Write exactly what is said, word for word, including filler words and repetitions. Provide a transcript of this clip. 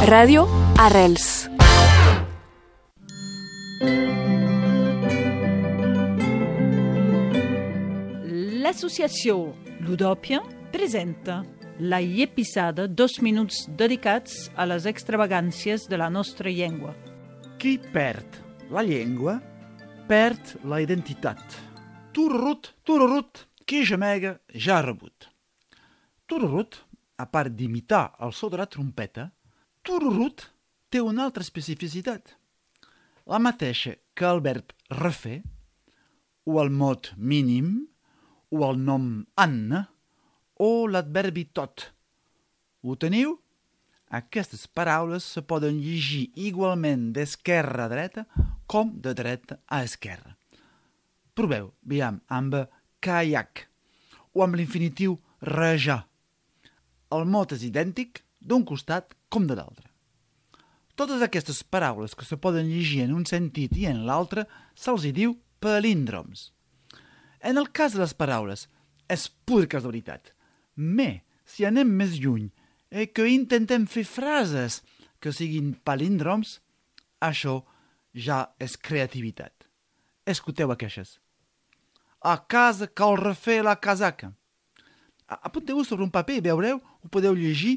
Ràdio Arrels. L'associació Ludòpia presenta la episada dos minuts dedicats a les extravagàncies de la nostra llengua. Qui perd la llengua, perd la identitat. Tururut, tururut, qui gemega ja ha rebut. Tururut, a part d'imitar el so de la trompeta, tururut té una altra especificitat. La mateixa que el verb refer, o el mot mínim, o el nom Anna, o l'adverbi tot. Ho teniu? Aquestes paraules se poden llegir igualment d'esquerra a dreta com de dreta a esquerra. Proveu, veiem, amb caiac o amb l'infinitiu rejar. El mot és idèntic d'un costat com de l'altre. Totes aquestes paraules que se poden llegir en un sentit i en l'altre se'ls hi diu palíndroms. En el cas de les paraules, és pur casualitat. Mais, si anem més lluny i que intentem fer frases que siguin palíndroms, això ja és creativitat. Escolteu aquestes. A casa cal refer la casaca. Apunteu-ho sobre un paper i veureu, ho podeu llegir